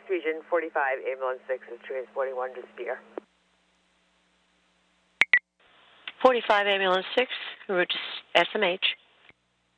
West Region 45, Ambulance 6 is transporting one to Spear. 45 Ambulance 6, route to SMH.